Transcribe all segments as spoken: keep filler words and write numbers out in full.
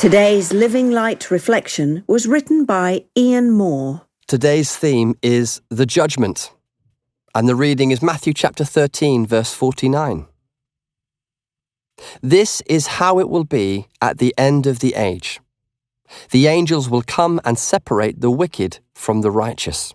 Today's Living Light reflection was written by Ian Moore. Today's theme is the judgment, and the reading is Matthew chapter thirteen, verse forty-nine. This is how it will be at the end of the age. The angels will come and separate the wicked from the righteous.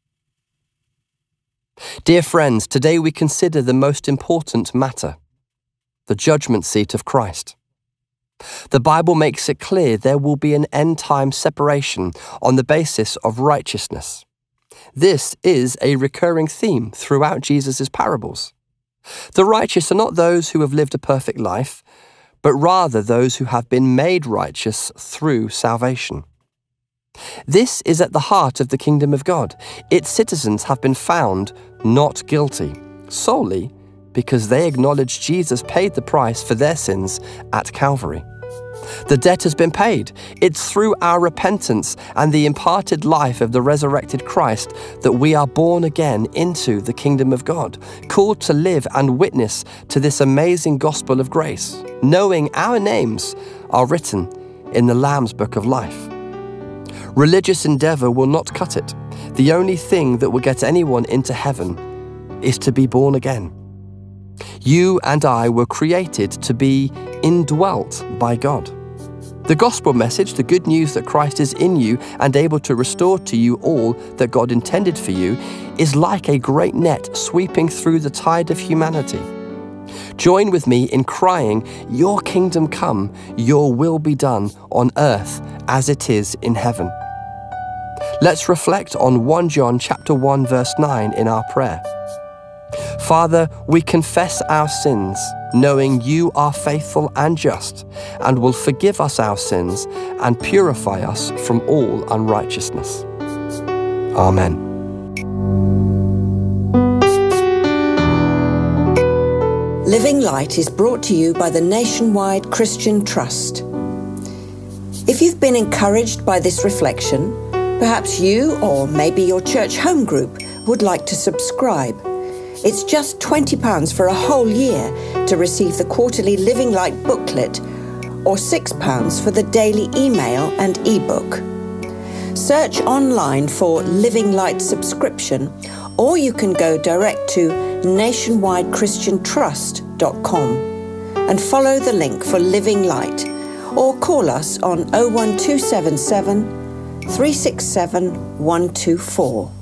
Dear friends, today we consider the most important matter, the judgment seat of Christ. The Bible makes it clear there will be an end-time separation on the basis of righteousness. This is a recurring theme throughout Jesus' parables. The righteous are not those who have lived a perfect life, but rather those who have been made righteous through salvation. This is at the heart of the kingdom of God. Its citizens have been found not guilty, solely because they acknowledge Jesus paid the price for their sins at Calvary. The debt has been paid. It's through our repentance and the imparted life of the resurrected Christ that we are born again into the kingdom of God, called to live and witness to this amazing gospel of grace, knowing our names are written in the Lamb's book of life. Religious endeavor will not cut it. The only thing that will get anyone into heaven is to be born again. You and I were created to be indwelt by God. The gospel message, the good news that Christ is in you and able to restore to you all that God intended for you, is like a great net sweeping through the tide of humanity. Join with me in crying, "Your kingdom come, your will be done on earth as it is in heaven." Let's reflect on First John chapter one verse nine in our prayer. Father, we confess our sins, knowing you are faithful and just, and will forgive us our sins and purify us from all unrighteousness. Amen. Living Light is brought to you by the Nationwide Christian Trust. If you've been encouraged by this reflection, perhaps you or maybe your church home group would like to subscribe. It's just twenty pounds for a whole year to receive the quarterly Living Light booklet, or six pounds for the daily email and ebook. Search online for Living Light subscription, or you can go direct to nationwide christian trust dot com and follow the link for Living Light, or call us on oh one two seven seven, three six seven, one two four.